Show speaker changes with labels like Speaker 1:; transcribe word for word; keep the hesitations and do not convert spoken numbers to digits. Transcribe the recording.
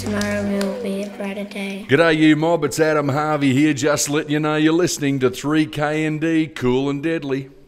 Speaker 1: tomorrow will be a brighter day.
Speaker 2: G'day you mob, it's Adam Harvey here, just letting you know you're listening to three K N D, Cool and Deadly.